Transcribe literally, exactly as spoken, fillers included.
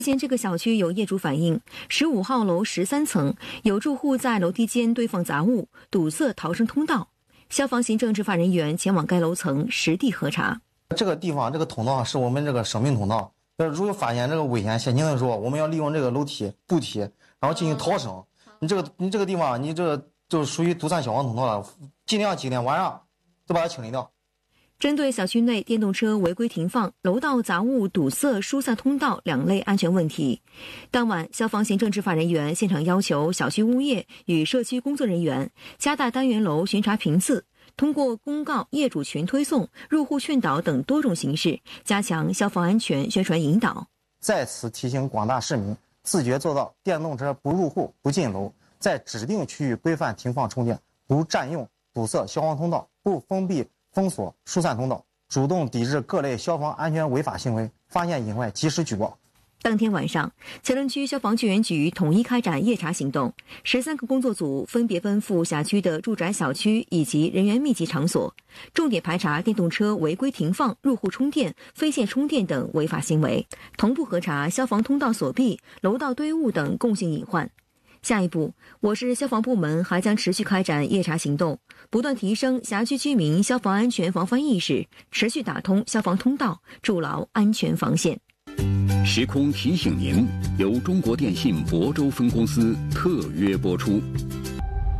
现这个小区有业主反映，十五号楼十三层有住户在楼梯间堆放杂物，堵塞逃生通道。消防行政执法人员前往该楼层实地核查。 这个地方这个通道是我们这个生命通道，如果发现这个危险现情的时候，我们要利用这个楼梯、步梯，然后进行逃生。你这个你这个地方，你这个就属于堵塞消防通道了，尽量今天晚上就把它清理掉。 针对小区内电动车违规停放、楼道杂物堵塞疏散通道两类安全问题，当晚消防行政执法人员现场要求小区物业与社区工作人员加大单元楼巡查频次，通过公告、业主群推送、入户劝导等多种形式，加强消防安全宣传引导。 再次提醒广大市民，自觉做到电动车不入户、不进楼，在指定区域规范停放充电，不占用堵塞消防通道，不封闭封锁疏散通道，主动抵制各类消防安全违法行为，发现隐患及时举报。 当天晚上，乾隆区消防救援局统一开展夜查行动，十三个工作组分别奔赴辖区的住宅小区以及人员密集场所，重点排查电动车违规停放、入户充电、非线充电等违法行为，同步核查消防通道锁闭、楼道堆物等共性隐患。下一步，我市消防部门还将持续开展夜查行动，不断提升辖区居民消防安全防范意识，持续打通消防通道，筑牢安全防线。 时空提醒您，由中国电信亳州分公司特约播出。